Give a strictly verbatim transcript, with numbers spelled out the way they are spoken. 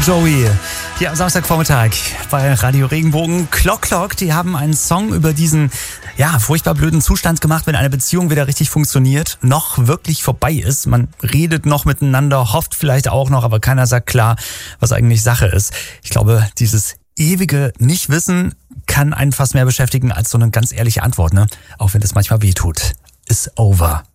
Joey. Hier am Samstagvormittag bei Radio Regenbogen. Clock Clock, die haben einen Song über diesen ja furchtbar blöden Zustand gemacht, wenn eine Beziehung wieder richtig funktioniert, noch wirklich vorbei ist. Man redet noch miteinander, hofft vielleicht auch noch, aber keiner sagt klar, was eigentlich Sache ist. Ich glaube, dieses ewige Nichtwissen kann einen fast mehr beschäftigen als so eine ganz ehrliche Antwort, ne? Auch wenn das manchmal wehtut. Is over.